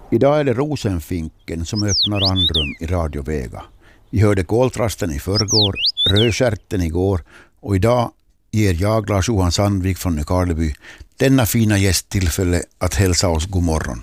Idag är det Rosenfinken som öppnar andrum i Radio Vega. Vi hörde Koltrasten i förrgår, Rödskärten igår och idag ger jag, Lars-Johan Sandvik från Nykarleby, denna fina gästtillfälle att hälsa oss god morgon.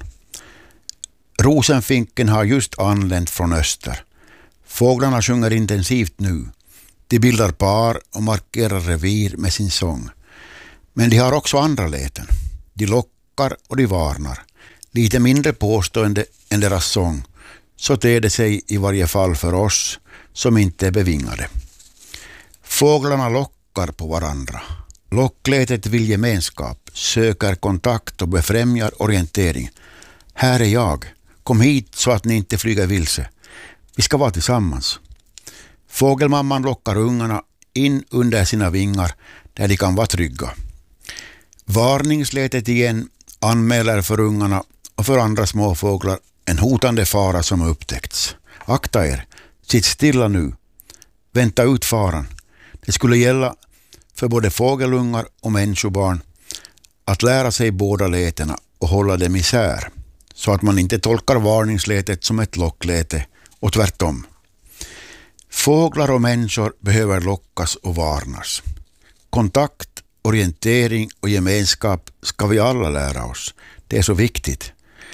Rosenfinken har just anlänt från öster. Fåglarna sjunger intensivt nu. De bildar par och markerar revir med sin sång. Men de har också andra läten. De lockar och de varnar. Lite mindre påstående än deras sång. Så ter det sig i varje fall för oss som inte är bevingade. Fåglarna lockar på varandra. Locklätet vill gemenskap, söker kontakt och befrämjar orientering. Här är jag. Kom hit så att ni inte flyger vilse. Vi ska vara tillsammans. Fågelmamman lockar ungarna in under sina vingar där de kan vara trygga. Varningslätet igen anmäler för ungarna och för andra småfåglar en hotande fara som har upptäckts. Akta er, sitt stilla nu. Vänta ut faran. Det skulle gälla för både fågelungar och människobarn att lära sig båda lätena och hålla dem isär så att man inte tolkar varningslätet som ett lockläte och tvärtom. Fåglar och människor behöver lockas och varnas. Kontakt, orientering och gemenskap ska vi alla lära oss. Det är så viktigt.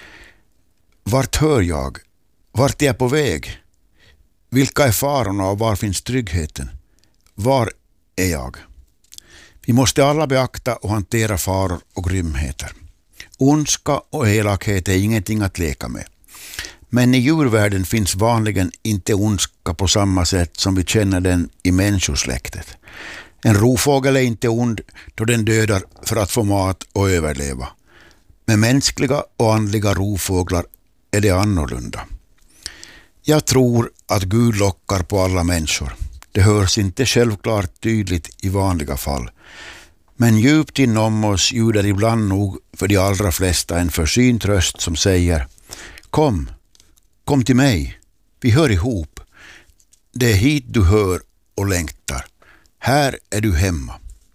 Vart hör jag? Vart är jag på väg? Vilka är farorna och var finns tryggheten? Var är jag? Vi måste alla beakta och hantera faror och grymheter. Ondska och elakhet är ingenting att leka med. Men i djurvärlden finns vanligen inte ondska på samma sätt som vi känner den i människosläktet. En rovfågel är inte ond då den dödar för att få mat och överleva. Med mänskliga och andliga rovfåglar är det annorlunda. Jag tror att Gud lockar på alla människor. Det hörs inte självklart tydligt i vanliga fall. Men djupt inom oss ljuder ibland nog för de allra flesta en försynt röst som säger: Kom till mig, vi hör ihop. Det är hit du hör och längtar. Här är du hemma.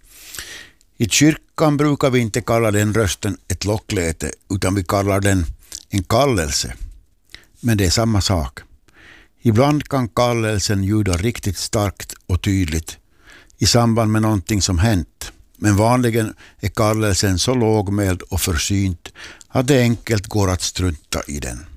I kyrkan brukar vi inte kalla den rösten ett lockläte utan vi kallar den en kallelse. Men det är samma sak. Ibland kan kallelsen ljuda riktigt starkt och tydligt i samband med någonting som hänt. Men vanligen är kallelsen så lågmäld och försynt att det enkelt går att strunta i den.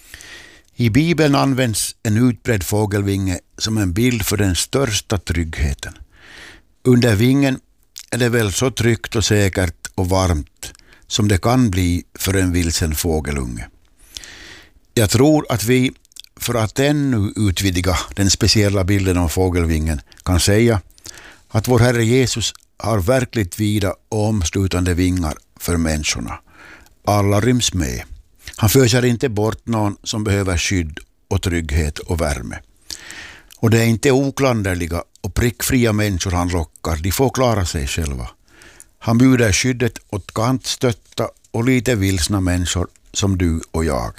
I Bibeln används en utbredd fågelvinge som en bild för den största tryggheten. Under vingen är det väl så tryggt och säkert och varmt som det kan bli för en vilsen fågelunge. Jag tror att vi, för att ännu utvidga den speciella bilden om fågelvingen, kan säga att vår Herre Jesus har verkligt vida och omslutande vingar för människorna. Alla ryms med. Han föser inte bort någon som behöver skydd och trygghet och värme. Och det är inte oklanderliga och prickfria människor han lockar, de får klara sig själva. Han bjuder skyddet åt kantstötta och lite vilsna människor som du och jag.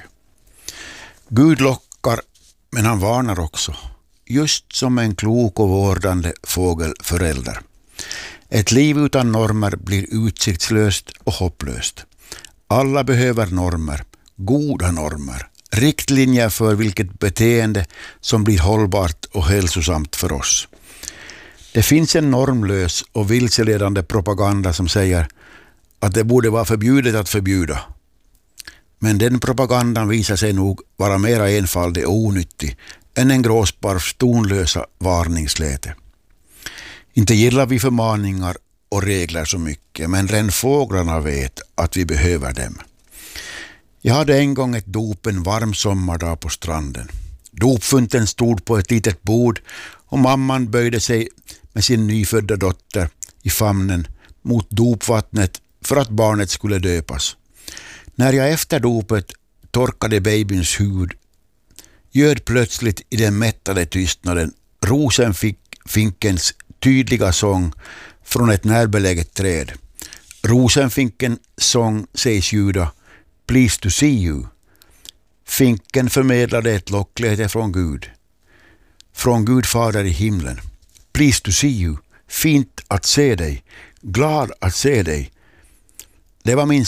Gud lockar, men han varnar också, just som en klok och vårdande fågelförälder. Ett liv utan normer blir utsiktslöst och hopplöst. Alla behöver normer, goda normer, riktlinjer för vilket beteende som blir hållbart och hälsosamt för oss. Det finns en normlös och vilseledande propaganda som säger att det borde vara förbjudet att förbjuda. Men den propagandan visar sig nog vara mera enfaldig och onyttig än en gråsparvs tonlösa varningsläte. Inte gillar vi förmaningar och regler så mycket, men redan fåglarna vet att vi behöver dem. Jag hade en gång ett dop en varm sommardag på stranden. Dopfunten stod på ett litet bord och mamman böjde sig med sin nyfödda dotter i famnen mot dopvattnet för att barnet skulle döpas. När jag efter dopet torkade babyns hud ljöd plötsligt i den mättade tystnaden rosenfinkens tydliga sång från ett närbeläget träd. Rosenfinkens sång sägs ljuda: Pleased to see you. Finken förmedlade ett lockläte från Gud. Från Gud fader i himlen. Pleased to see you. Fint att se dig. Glad att se dig. Det var minsann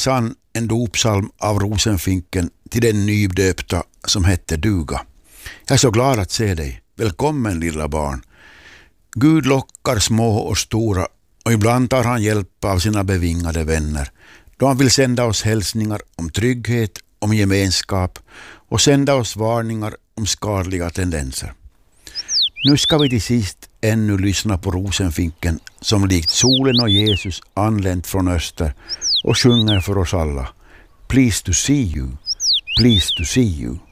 en dopsalm av Rosenfinken till den nydöpta som hette Duga. Jag är så glad att se dig. Välkommen lilla barn. Gud lockar små och stora och ibland tar han hjälp av sina bevingade vänner då han vill sända oss hälsningar om trygghet, om gemenskap och sända oss varningar om skadliga tendenser. Nu ska vi till sist ännu lyssna på Rosenfinken som likt solen och Jesus anlänt från öster och sjunger för oss alla. Pleased to see you, pleased to see you.